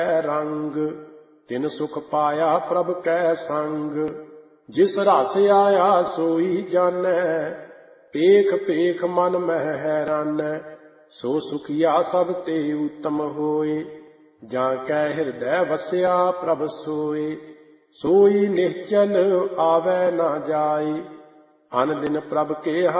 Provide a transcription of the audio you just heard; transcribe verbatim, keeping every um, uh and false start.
रंग तिन सुख पाया प्रभ कै संग। जिस रस आया सोई जानै पेख पेख मन मह हैरानै। सो सुखिया सब ते उत्तम होए जां कै हृदय वस्या प्रभ सोए। सोई निश्चल आवे न जाए अन दिन प्रभ के